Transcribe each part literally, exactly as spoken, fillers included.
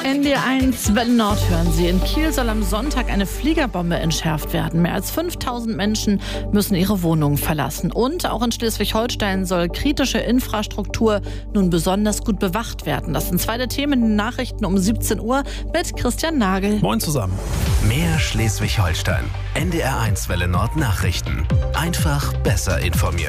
N D R eins Welle Nord hören Sie. In Kiel soll am Sonntag eine Fliegerbombe entschärft werden. Mehr als fünftausend Menschen müssen ihre Wohnungen verlassen. Und auch in Schleswig-Holstein soll kritische Infrastruktur nun besonders gut bewacht werden. Das sind zwei der Themen in den Nachrichten um siebzehn Uhr mit Christian Nagel. Moin zusammen. Mehr Schleswig-Holstein. N D R eins Welle Nord Nachrichten. Einfach besser informiert.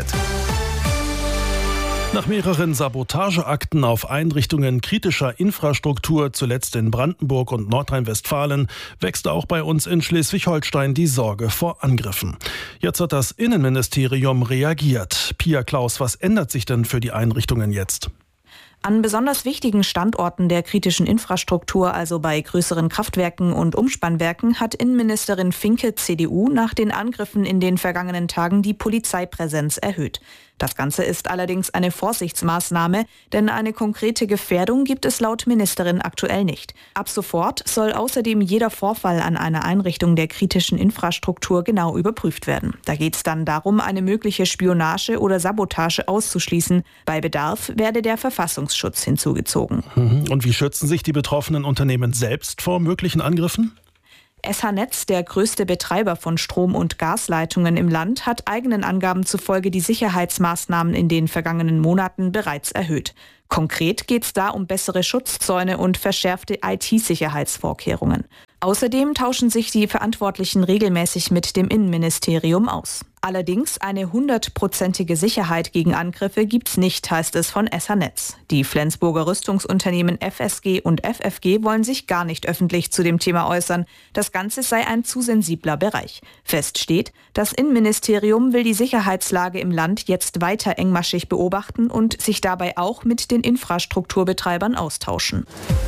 Nach mehreren Sabotageakten auf Einrichtungen kritischer Infrastruktur, zuletzt in Brandenburg und Nordrhein-Westfalen, wächst auch bei uns in Schleswig-Holstein die Sorge vor Angriffen. Jetzt hat das Innenministerium reagiert. Pia Klaus, was ändert sich denn für die Einrichtungen jetzt? An besonders wichtigen Standorten der kritischen Infrastruktur, also bei größeren Kraftwerken und Umspannwerken, hat Innenministerin Finke, C D U, nach den Angriffen in den vergangenen Tagen die Polizeipräsenz erhöht. Das Ganze ist allerdings eine Vorsichtsmaßnahme, denn eine konkrete Gefährdung gibt es laut Ministerin aktuell nicht. Ab sofort soll außerdem jeder Vorfall an einer Einrichtung der kritischen Infrastruktur genau überprüft werden. Da geht es dann darum, eine mögliche Spionage oder Sabotage auszuschließen. Bei Bedarf werde der Verfassungsschutz hinzugezogen. Und wie schützen sich die betroffenen Unternehmen selbst vor möglichen Angriffen? S H-Netz, der größte Betreiber von Strom- und Gasleitungen im Land, hat eigenen Angaben zufolge die Sicherheitsmaßnahmen in den vergangenen Monaten bereits erhöht. Konkret geht es da um bessere Schutzzäune und verschärfte I T-Sicherheitsvorkehrungen. Außerdem tauschen sich die Verantwortlichen regelmäßig mit dem Innenministerium aus. Allerdings eine hundertprozentige Sicherheit gegen Angriffe gibt's nicht, heißt es von S H-Netz. Die Flensburger Rüstungsunternehmen F S G und F F G wollen sich gar nicht öffentlich zu dem Thema äußern. Das Ganze sei ein zu sensibler Bereich. Fest steht, das Innenministerium will die Sicherheitslage im Land jetzt weiter engmaschig beobachten und sich dabei auch mit den Infrastrukturbetreibern austauschen.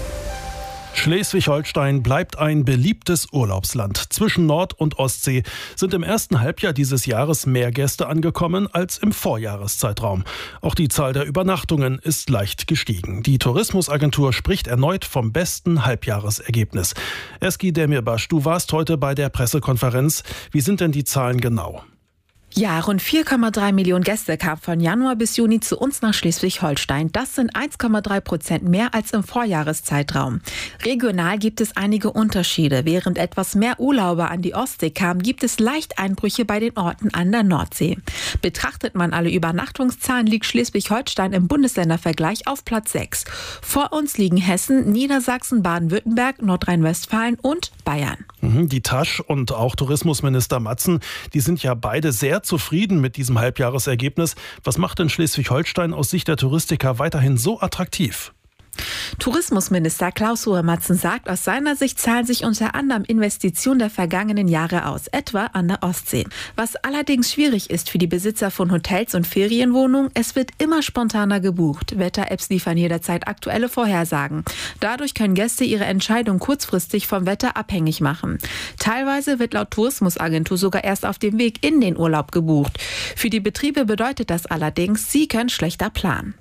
Schleswig-Holstein bleibt ein beliebtes Urlaubsland. Zwischen Nord- und Ostsee sind im ersten Halbjahr dieses Jahres mehr Gäste angekommen als im Vorjahreszeitraum. Auch die Zahl der Übernachtungen ist leicht gestiegen. Die Tourismusagentur spricht erneut vom besten Halbjahresergebnis. Eski Demirbaş, du warst heute bei der Pressekonferenz. Wie sind denn die Zahlen genau? Ja, rund vier Komma drei Millionen Gäste kamen von Januar bis Juni zu uns nach Schleswig-Holstein. Das sind eins Komma drei Prozent mehr als im Vorjahreszeitraum. Regional gibt es einige Unterschiede. Während etwas mehr Urlauber an die Ostsee kamen, gibt es leicht Einbrüche bei den Orten an der Nordsee. Betrachtet man alle Übernachtungszahlen, liegt Schleswig-Holstein im Bundesländervergleich auf Platz sechs. Vor uns liegen Hessen, Niedersachsen, Baden-Württemberg, Nordrhein-Westfalen und Bayern. Die Tasch und auch Tourismusminister Matzen, die sind ja beide sehr zufrieden mit diesem Halbjahresergebnis. Was macht denn Schleswig-Holstein aus Sicht der Touristiker weiterhin so attraktiv? Tourismusminister Klaus Hohe-Matzen sagt, aus seiner Sicht zahlen sich unter anderem Investitionen der vergangenen Jahre aus, etwa an der Ostsee. Was allerdings schwierig ist für die Besitzer von Hotels und Ferienwohnungen, es wird immer spontaner gebucht. Wetter-Apps liefern jederzeit aktuelle Vorhersagen. Dadurch können Gäste ihre Entscheidung kurzfristig vom Wetter abhängig machen. Teilweise wird laut Tourismusagentur sogar erst auf dem Weg in den Urlaub gebucht. Für die Betriebe bedeutet das allerdings, sie können schlechter planen.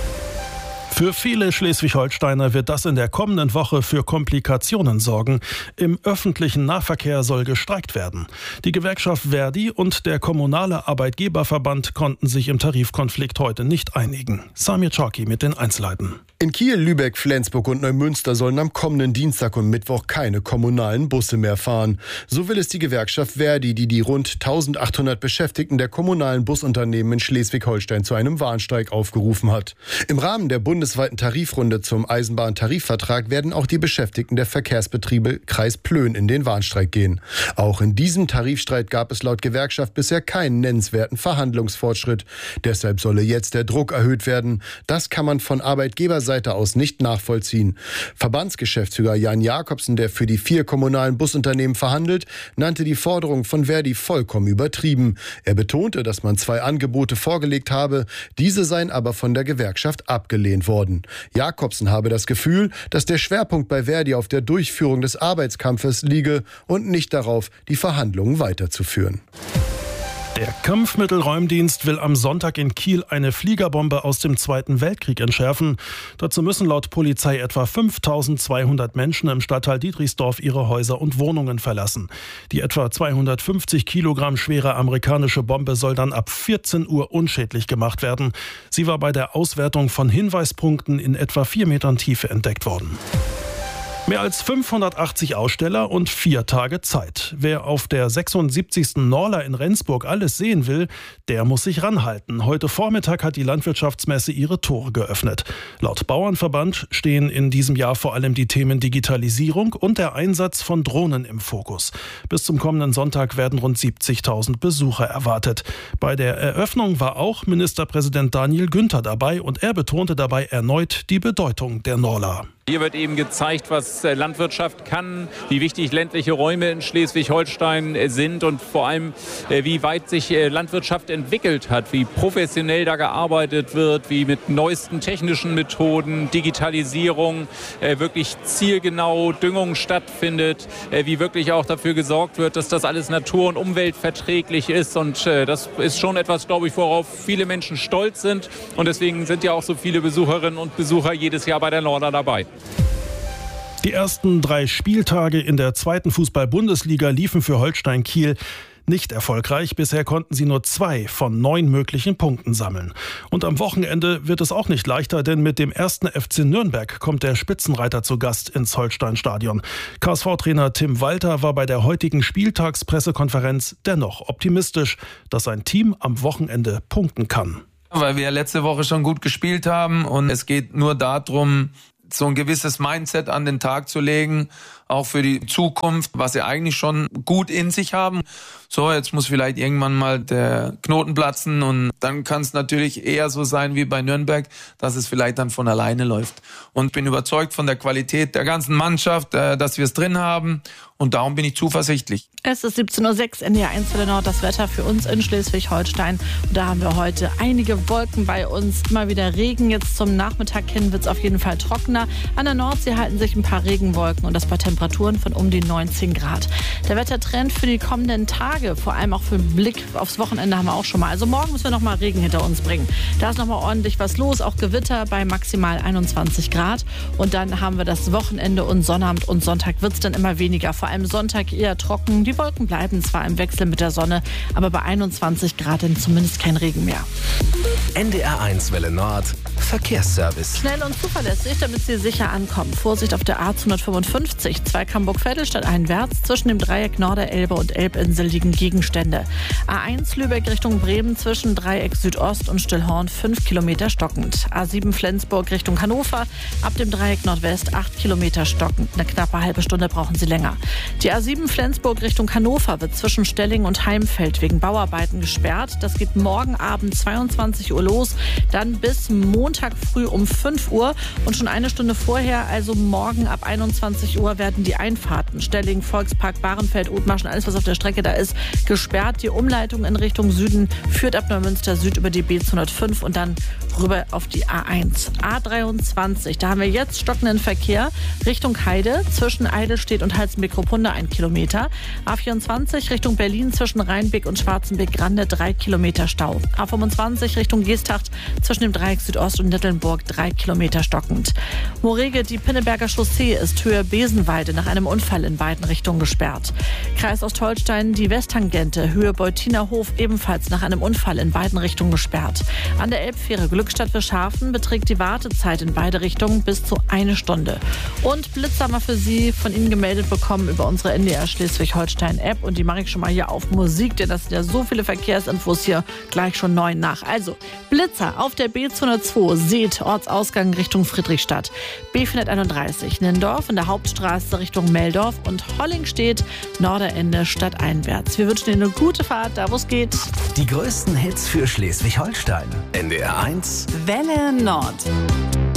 Für viele Schleswig-Holsteiner wird das in der kommenden Woche für Komplikationen sorgen. Im öffentlichen Nahverkehr soll gestreikt werden. Die Gewerkschaft Verdi und der kommunale Arbeitgeberverband konnten sich im Tarifkonflikt heute nicht einigen. Samir Chorki mit den Einzelheiten. In Kiel, Lübeck, Flensburg und Neumünster sollen am kommenden Dienstag und Mittwoch keine kommunalen Busse mehr fahren. So will es die Gewerkschaft Verdi, die die rund eintausendachthundert Beschäftigten der kommunalen Busunternehmen in Schleswig-Holstein zu einem Warnstreik aufgerufen hat. Im Rahmen der bundesweiten Tarifrunde zum Eisenbahntarifvertrag werden auch die Beschäftigten der Verkehrsbetriebe Kreis Plön in den Warnstreik gehen. Auch in diesem Tarifstreit gab es laut Gewerkschaft bisher keinen nennenswerten Verhandlungsfortschritt. Deshalb solle jetzt der Druck erhöht werden. Das kann man von Arbeitgeberseite aus nicht nachvollziehen. Verbandsgeschäftsführer Jan Jakobsen, der für die vier kommunalen Busunternehmen verhandelt, nannte die Forderung von Verdi vollkommen übertrieben. Er betonte, dass man zwei Angebote vorgelegt habe, diese seien aber von der Gewerkschaft abgelehnt worden. Jakobsen habe das Gefühl, dass der Schwerpunkt bei Verdi auf der Durchführung des Arbeitskampfes liege und nicht darauf, die Verhandlungen weiterzuführen. Der Kampfmittelräumdienst will am Sonntag in Kiel eine Fliegerbombe aus dem Zweiten Weltkrieg entschärfen. Dazu müssen laut Polizei etwa fünftausendzweihundert Menschen im Stadtteil Dietrichsdorf ihre Häuser und Wohnungen verlassen. Die etwa zweihundertfünfzig Kilogramm schwere amerikanische Bombe soll dann ab vierzehn Uhr unschädlich gemacht werden. Sie war bei der Auswertung von Hinweispunkten in etwa vier Metern Tiefe entdeckt worden. Mehr als fünfhundertachtzig Aussteller und vier Tage Zeit. Wer auf der sechsundsiebzigsten Norla in Rendsburg alles sehen will, der muss sich ranhalten. Heute Vormittag hat die Landwirtschaftsmesse ihre Tore geöffnet. Laut Bauernverband stehen in diesem Jahr vor allem die Themen Digitalisierung und der Einsatz von Drohnen im Fokus. Bis zum kommenden Sonntag werden rund siebzigtausend Besucher erwartet. Bei der Eröffnung war auch Ministerpräsident Daniel Günther dabei und er betonte dabei erneut die Bedeutung der Norla. Hier wird eben gezeigt, was Landwirtschaft kann, wie wichtig ländliche Räume in Schleswig-Holstein sind und vor allem, wie weit sich Landwirtschaft entwickelt hat, wie professionell da gearbeitet wird, wie mit neuesten technischen Methoden, Digitalisierung, wirklich zielgenau Düngung stattfindet, wie wirklich auch dafür gesorgt wird, dass das alles natur- und umweltverträglich ist. Und das ist schon etwas, glaube ich, worauf viele Menschen stolz sind. Und deswegen sind ja auch so viele Besucherinnen und Besucher jedes Jahr bei der Norla dabei. Die ersten drei Spieltage in der zweiten Fußball-Bundesliga liefen für Holstein Kiel nicht erfolgreich. Bisher konnten sie nur zwei von neun möglichen Punkten sammeln. Und am Wochenende wird es auch nicht leichter, denn mit dem ersten F C Nürnberg kommt der Spitzenreiter zu Gast ins Holstein-Stadion. K S V-Trainer Tim Walter war bei der heutigen Spieltagspressekonferenz dennoch optimistisch, dass sein Team am Wochenende punkten kann. Weil wir letzte Woche schon gut gespielt haben und es geht nur darum, so ein gewisses Mindset an den Tag zu legen, auch für die Zukunft, was sie eigentlich schon gut in sich haben. So, jetzt muss vielleicht irgendwann mal der Knoten platzen und dann kann es natürlich eher so sein wie bei Nürnberg, dass es vielleicht dann von alleine läuft. Und bin überzeugt von der Qualität der ganzen Mannschaft, dass wir es drin haben und darum bin ich zuversichtlich. Es ist siebzehn Uhr sechs, N D R eins Welle Nord, das Wetter für uns in Schleswig-Holstein. Und da haben wir heute einige Wolken bei uns, immer wieder Regen. Jetzt zum Nachmittag hin wird es auf jeden Fall trockener. An der Nordsee halten sich ein paar Regenwolken und das bei Temperaturen von um die neunzehn Grad. Der Wettertrend für die kommenden Tage, vor allem auch für den Blick aufs Wochenende haben wir auch schon mal. Also morgen müssen wir noch mal Regen hinter uns bringen. Da ist noch mal ordentlich was los, auch Gewitter bei maximal einundzwanzig Grad. Und dann haben wir das Wochenende und Sonnabend und Sonntag wird es dann immer weniger. Vor allem Sonntag eher trocken. Die Wolken bleiben zwar im Wechsel mit der Sonne, aber bei einundzwanzig Grad dann zumindest kein Regen mehr. N D R eins Welle Nord, Verkehrsservice. Schnell und zuverlässig, damit Sie sicher ankommen. Vorsicht auf der A zweihundertfünfundfünfzig, Zweig-Hamburg-Vettelstadt einwärts. Zwischen dem Dreieck Norderelbe und Elbinsel liegen Gegenstände. A eins Lübeck Richtung Bremen zwischen Dreieck Südost und Stillhorn fünf Kilometer stockend. A sieben Flensburg Richtung Hannover ab dem Dreieck Nordwest acht Kilometer stockend. Eine knappe halbe Stunde brauchen Sie länger. Die A sieben Flensburg Richtung Hannover wird zwischen Stelling und Heimfeld wegen Bauarbeiten gesperrt. Das geht morgen Abend zweiundzwanzig Uhr los, dann bis Montag früh um fünf Uhr und schon eine Stunde vorher, also morgen ab einundzwanzig Uhr, werden die Einfahrten Stelling, Volkspark, Bahrenfeld, Othmarschen, alles was auf der Strecke da ist, gesperrt. Die Umleitung in Richtung Süden führt ab Neumünster Süd über die B zweihundertfünf und dann rüber auf die A eins. A dreiundzwanzig, da haben wir jetzt stockenden Verkehr Richtung Heide zwischen Eidelstedt und Halstenbeck-Rupunde ein Kilometer. A vierundzwanzig Richtung Berlin zwischen Rheinbeck und Schwarzenbeck-Grande drei Kilometer Stau. A fünfundzwanzig Richtung Geesthacht zwischen dem Dreieck Südost und Nettelnburg drei Kilometer stockend. Morege, die Pinneberger Chaussee ist Höhe Besenweide nach einem Unfall in beiden Richtungen gesperrt. Kreis Ostholstein, die Westtangente Höhe Beutinerhof ebenfalls nach einem Unfall in beiden Richtungen gesperrt. An der Elbfähre Glückstadt-Wilschafen beträgt die Wartezeit in beide Richtungen bis zu eine Stunde. Und Blitz haben wir für Sie von Ihnen gemeldet bekommen über unsere N D R Schleswig-Holstein-App und die mache ich schon mal hier auf Musik, denn das sind ja so viele Verkehrsinfos hier gleich schon neun nach. Also Blitzer auf der B zweihundertzwei, Seet, Ortsausgang Richtung Friedrichstadt, B vierhunderteinunddreißig, Nindorf in der Hauptstraße Richtung Meldorf und Hollingstedt, Norderende stadteinwärts. Wir wünschen Ihnen eine gute Fahrt, da wo es geht. Die größten Hits für Schleswig-Holstein. N D R eins Welle Nord.